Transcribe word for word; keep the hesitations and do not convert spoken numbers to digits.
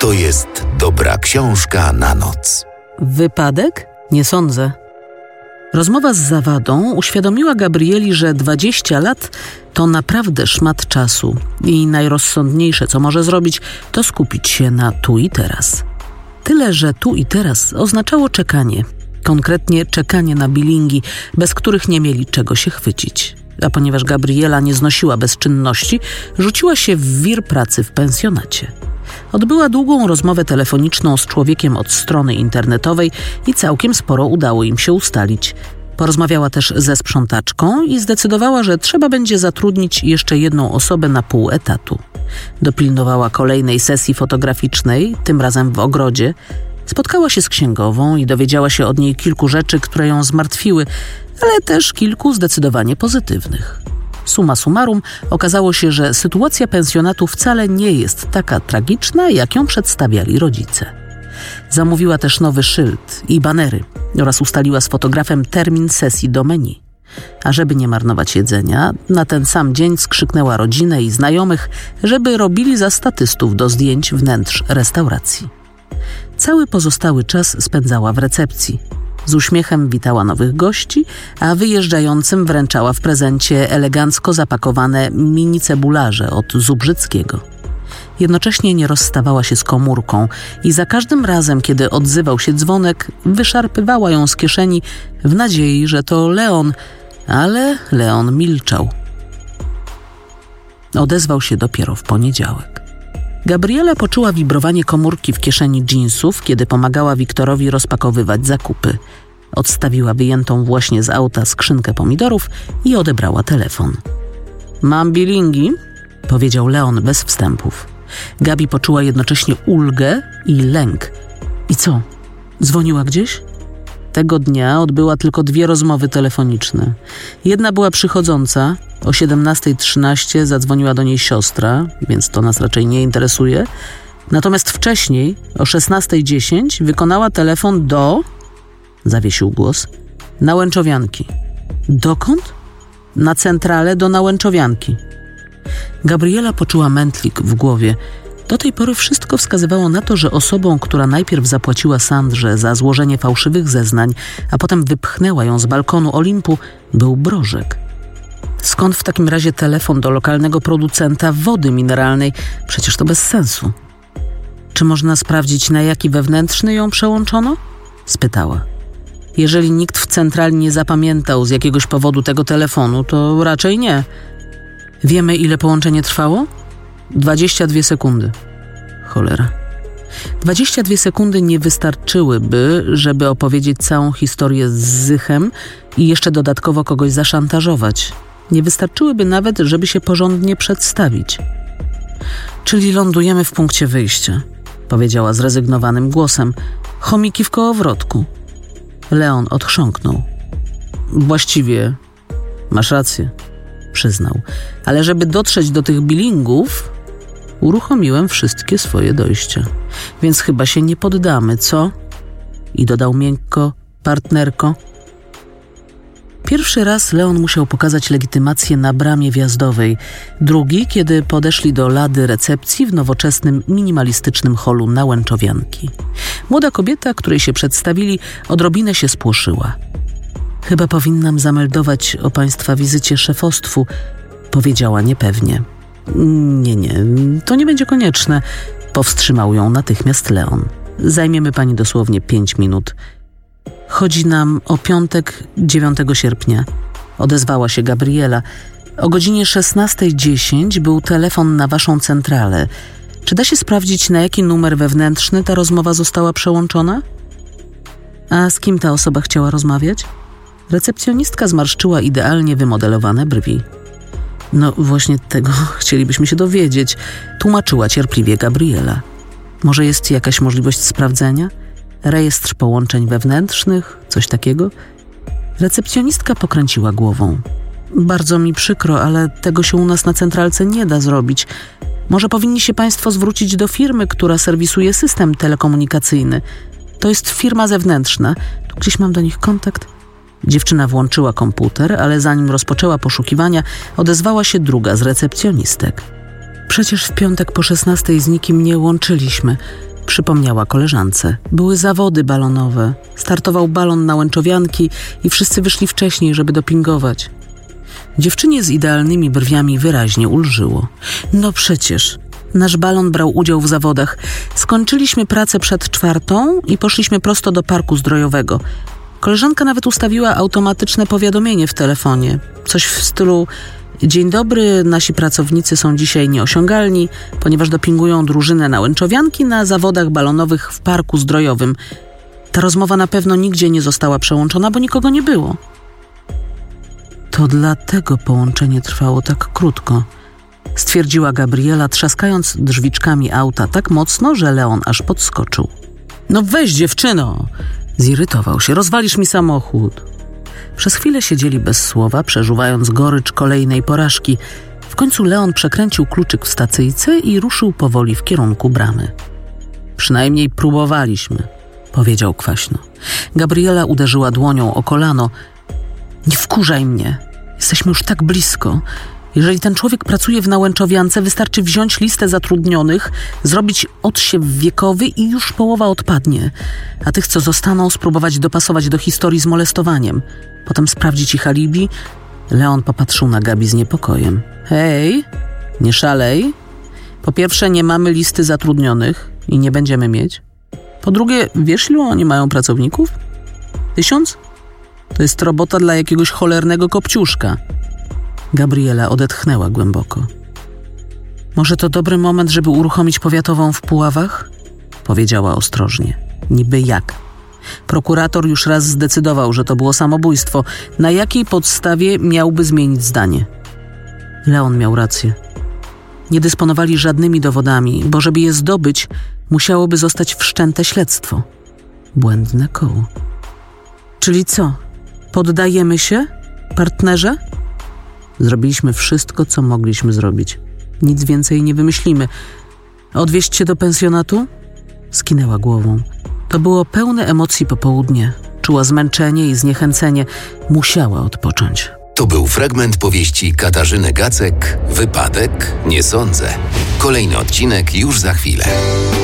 to jest dobra książka na noc. Wypadek? Nie sądzę. Rozmowa z Zawadą uświadomiła Gabrieli, że dwadzieścia lat to naprawdę szmat czasu i najrozsądniejsze, co może zrobić, to skupić się na tu i teraz. Tyle, że tu i teraz oznaczało czekanie. Konkretnie czekanie na bilingi, bez których nie mieli czego się chwycić. A ponieważ Gabriela nie znosiła bezczynności, rzuciła się w wir pracy w pensjonacie. Odbyła długą rozmowę telefoniczną z człowiekiem od strony internetowej i całkiem sporo udało im się ustalić. Porozmawiała też ze sprzątaczką i zdecydowała, że trzeba będzie zatrudnić jeszcze jedną osobę na pół etatu. Dopilnowała kolejnej sesji fotograficznej, tym razem w ogrodzie. Spotkała się z księgową i dowiedziała się od niej kilku rzeczy, które ją zmartwiły, ale też kilku zdecydowanie pozytywnych. Summa summarum okazało się, że sytuacja pensjonatu wcale nie jest taka tragiczna, jak ją przedstawiali rodzice. Zamówiła też nowy szyld i banery oraz ustaliła z fotografem termin sesji do menu. A żeby nie marnować jedzenia, na ten sam dzień skrzyknęła rodzinę i znajomych, żeby robili za statystów do zdjęć wnętrz restauracji. Cały pozostały czas spędzała w recepcji. Z uśmiechem witała nowych gości, a wyjeżdżającym wręczała w prezencie elegancko zapakowane mini cebularze od Zubrzyckiego. Jednocześnie nie rozstawała się z komórką i za każdym razem, kiedy odzywał się dzwonek, wyszarpywała ją z kieszeni w nadziei, że to Leon, ale Leon milczał. Odezwał się dopiero w poniedziałek. Gabriela poczuła wibrowanie komórki w kieszeni dżinsów, kiedy pomagała Wiktorowi rozpakowywać zakupy. Odstawiła wyjętą właśnie z auta skrzynkę pomidorów i odebrała telefon. Mam bilingi, powiedział Leon bez wstępów. Gabi poczuła jednocześnie ulgę i lęk. I co? Dzwoniła gdzieś? Tego dnia odbyła tylko dwie rozmowy telefoniczne. Jedna była przychodząca. O siedemnasta trzynaście zadzwoniła do niej siostra, więc to nas raczej nie interesuje. Natomiast wcześniej, o szesnasta dziesięć, wykonała telefon do... Zawiesił głos. Nałęczowianki. Dokąd? Na centralę do Nałęczowianki. Gabriela poczuła mętlik w głowie. Do tej pory wszystko wskazywało na to, że osobą, która najpierw zapłaciła Sandrze za złożenie fałszywych zeznań, a potem wypchnęła ją z balkonu Olimpu, był Brożek. Skąd w takim razie telefon do lokalnego producenta wody mineralnej? Przecież to bez sensu. Czy można sprawdzić, na jaki wewnętrzny ją przełączono? Spytała. Jeżeli nikt w centrali nie zapamiętał z jakiegoś powodu tego telefonu, to raczej nie. Wiemy, ile połączenie trwało? dwadzieścia dwie sekundy. Cholera. dwadzieścia dwie sekundy nie wystarczyłyby, żeby opowiedzieć całą historię z Zychem i jeszcze dodatkowo kogoś zaszantażować. Nie wystarczyłyby nawet, żeby się porządnie przedstawić. Czyli lądujemy w punkcie wyjścia, powiedziała zrezygnowanym głosem. Chomiki w kołowrotku. Leon odchrząknął. Właściwie masz rację, przyznał. Ale żeby dotrzeć do tych bilingów, uruchomiłem wszystkie swoje dojścia. Więc chyba się nie poddamy, co? I dodał miękko, partnerko. Pierwszy raz Leon musiał pokazać legitymację na bramie wjazdowej. Drugi, kiedy podeszli do lady recepcji w nowoczesnym, minimalistycznym holu Nałęczowianki. Młoda kobieta, której się przedstawili, odrobinę się spłoszyła. Chyba powinnam zameldować o państwa wizycie szefostwu, powiedziała niepewnie. Nie, nie, to nie będzie konieczne, powstrzymał ją natychmiast Leon. Zajmiemy pani dosłownie pięć minut. Chodzi nam o piątek, dziewiątego sierpnia, odezwała się Gabriela. O godzinie szesnasta dziesięć był telefon na waszą centralę. Czy da się sprawdzić, na jaki numer wewnętrzny ta rozmowa została przełączona? A z kim ta osoba chciała rozmawiać? Recepcjonistka zmarszczyła idealnie wymodelowane brwi. No właśnie tego chcielibyśmy się dowiedzieć, tłumaczyła cierpliwie Gabriela. Może jest jakaś możliwość sprawdzenia? Rejestr połączeń wewnętrznych? Coś takiego? Recepcjonistka pokręciła głową. Bardzo mi przykro, ale tego się u nas na centralce nie da zrobić. Może powinni się państwo zwrócić do firmy, która serwisuje system telekomunikacyjny. To jest firma zewnętrzna. Tu gdzieś mam do nich kontakt. Dziewczyna włączyła komputer, ale zanim rozpoczęła poszukiwania, odezwała się druga z recepcjonistek. Przecież w piątek po szesnastej z nikim nie łączyliśmy. Przypomniała koleżance. Były zawody balonowe. Startował balon na Łęczowianki i wszyscy wyszli wcześniej, żeby dopingować. Dziewczynie z idealnymi brwiami wyraźnie ulżyło. No przecież, nasz balon brał udział w zawodach. Skończyliśmy pracę przed czwartą i poszliśmy prosto do parku zdrojowego. Koleżanka nawet ustawiła automatyczne powiadomienie w telefonie. Coś w stylu: dzień dobry, nasi pracownicy są dzisiaj nieosiągalni, ponieważ dopingują drużynę na Łęczowianki na zawodach balonowych w parku zdrojowym. Ta rozmowa na pewno nigdzie nie została przełączona, bo nikogo nie było. To dlatego połączenie trwało tak krótko, stwierdziła Gabriela, trzaskając drzwiczkami auta tak mocno, że Leon aż podskoczył. No weź, dziewczyno! Zirytował się. Rozwalisz mi samochód. Przez chwilę siedzieli bez słowa, przeżuwając gorycz kolejnej porażki. W końcu Leon przekręcił kluczyk w stacyjce i ruszył powoli w kierunku bramy. Przynajmniej próbowaliśmy, powiedział kwaśno. Gabriela uderzyła dłonią o kolano. Nie wkurzaj mnie. Jesteśmy już tak blisko. Jeżeli ten człowiek pracuje w Nałęczowiance, wystarczy wziąć listę zatrudnionych, zrobić odsiew wiekowy i już połowa odpadnie. A tych, co zostaną, spróbować dopasować do historii z molestowaniem. Potem sprawdzić ich alibi. Leon popatrzył na Gabi z niepokojem. Hej, nie szalej. Po pierwsze, nie mamy listy zatrudnionych i nie będziemy mieć. Po drugie, wiesz, ilu oni mają pracowników? Tysiąc? To jest robota dla jakiegoś cholernego kopciuszka. Gabriela odetchnęła głęboko. Może to dobry moment, żeby uruchomić powiatową w Puławach? Powiedziała ostrożnie. Niby jak? Prokurator już raz zdecydował, że to było samobójstwo. Na jakiej podstawie miałby zmienić zdanie? Leon miał rację. Nie dysponowali żadnymi dowodami, bo żeby je zdobyć, musiałoby zostać wszczęte śledztwo. Błędne koło. Czyli co? Poddajemy się, partnerze? Zrobiliśmy wszystko, co mogliśmy zrobić. Nic więcej nie wymyślimy. Odwieźć cię do pensjonatu? Skinęła głową. To było pełne emocji popołudnie. Czuła zmęczenie i zniechęcenie. Musiała odpocząć. To był fragment powieści Katarzyny Gacek. Wypadek? Nie sądzę. Kolejny odcinek już za chwilę.